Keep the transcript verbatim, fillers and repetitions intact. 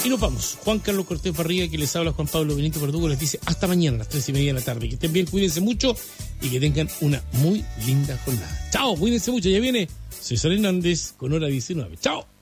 Y nos vamos. Juan Carlos Cortés Barriga, que les habla Juan Pablo Benito Verdugo, les dice hasta mañana a las tres y media de la tarde. Que estén bien, cuídense mucho y que tengan una muy linda jornada. Chao, cuídense mucho. Ya viene César Hernández con hora diecinueve. Chao.